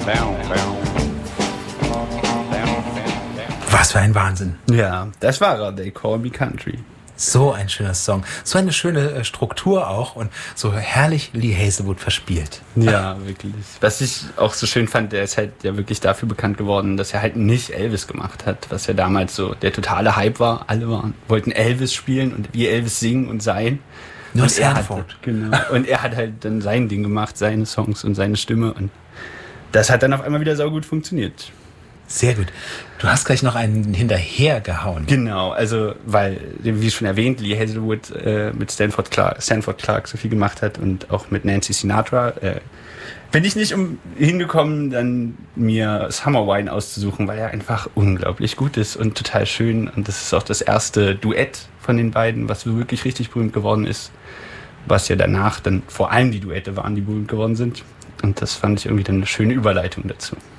Was für ein Wahnsinn. Ja, das war er, They Call Me Country. So ein schöner Song. So eine schöne Struktur auch und so herrlich Lee Hazelwood verspielt. Ja, wirklich. Was ich auch so schön fand, der ist halt ja wirklich dafür bekannt geworden, dass er halt nicht Elvis gemacht hat, was ja damals so der totale Hype war. Alle wollten Elvis spielen und wie Elvis singen und sein. Nur und Sanford. Und er hat halt dann sein Ding gemacht, seine Songs und seine Stimme und das hat dann auf einmal wieder saugut funktioniert. Sehr gut. Du hast gleich noch einen hinterhergehauen. Genau, also weil, wie schon erwähnt, Lee Hazelwood mit Stanford Clark so viel gemacht hat und auch mit Nancy Sinatra. Bin ich nicht hingekommen, dann mir Summer Wine auszusuchen, weil er einfach unglaublich gut ist und total schön. Und das ist auch das erste Duett von den beiden, was wirklich richtig berühmt geworden ist. Was ja danach dann vor allem die Duette waren, die berühmt geworden sind. Und das fand ich irgendwie dann eine schöne Überleitung dazu.